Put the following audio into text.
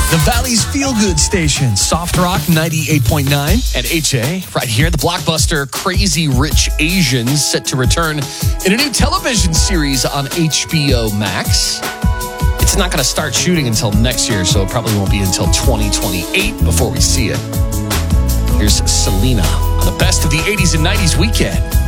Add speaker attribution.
Speaker 1: The Valley's feel-good station, Soft Rock 98.9 and HA. Right here, the blockbuster Crazy Rich Asians set to return in a new television series on HBO Max. It's not going to start shooting until next year, so it probably won't be until 2028 before we see it. Here's Selena on the best of the 80s and 90s weekend.